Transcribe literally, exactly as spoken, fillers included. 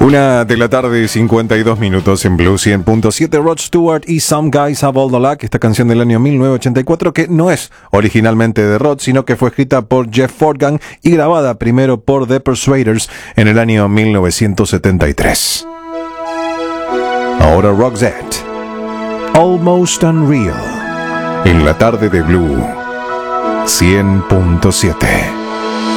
Una de la tarde, cincuenta y dos minutos en Blue cien punto siete. Rod Stewart y Some Guys Have All the Luck, esta canción del año mil novecientos ochenta y cuatro, que no es originalmente de Rod, sino que fue escrita por Jeff Forgan y grabada primero por The Persuaders en el año mil novecientos setenta y tres. Ahora Roxette, Almost Unreal, en la tarde de Blue cien punto siete.